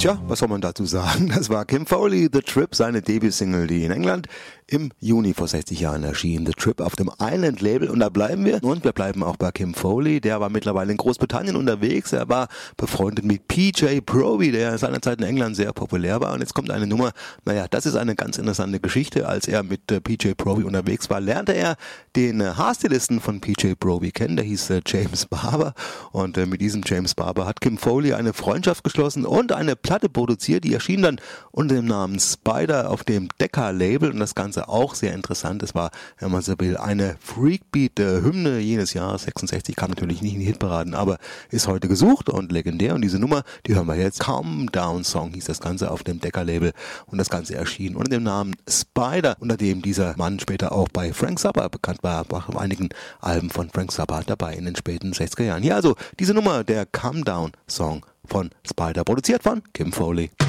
Tja, was soll man dazu sagen? Das war Kim Fowley, The Trip, seine Debütsingle, die in England im Juni vor 60 Jahren erschien. The Trip auf dem Island Label, und da bleiben wir. Und wir bleiben auch bei Kim Fowley, der war mittlerweile in Großbritannien unterwegs. Er war befreundet mit PJ Proby, der seinerzeit in England sehr populär war. Und jetzt kommt eine Nummer, naja, das ist eine ganz interessante Geschichte. Als er mit PJ Proby unterwegs war, lernte er den Haarstylisten von PJ Proby kennen, der hieß James Barber. Und mit diesem James Barber hat Kim Fowley eine Freundschaft geschlossen und eine Platte produziert, die erschien dann unter dem Namen Spider auf dem Decca-Label, und das Ganze auch sehr interessant. Es war, wenn man so will, eine Freakbeat-Hymne jenes Jahres 66, kam natürlich nicht in die Hitparaden, aber ist heute gesucht und legendär, und diese Nummer, die hören wir jetzt. Calm Down Song hieß das Ganze auf dem Decca-Label, und das Ganze erschien unter dem Namen Spider, unter dem dieser Mann später auch bei Frank Zappa bekannt war auf einigen Alben von Frank Zappa dabei in den späten 60er Jahren. Hier also diese Nummer, der Calm Down Song von Spider, produziert von Kim Fowley.